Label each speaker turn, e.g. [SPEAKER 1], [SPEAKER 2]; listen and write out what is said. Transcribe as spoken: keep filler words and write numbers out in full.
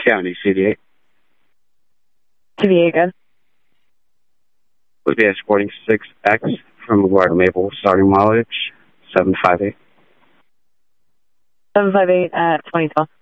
[SPEAKER 1] County, C D eight.
[SPEAKER 2] C D eight, good.
[SPEAKER 1] Would be escorting six X from Eduardo Maple, starting mileage seven five eight.
[SPEAKER 2] seven five eight at twenty twelve.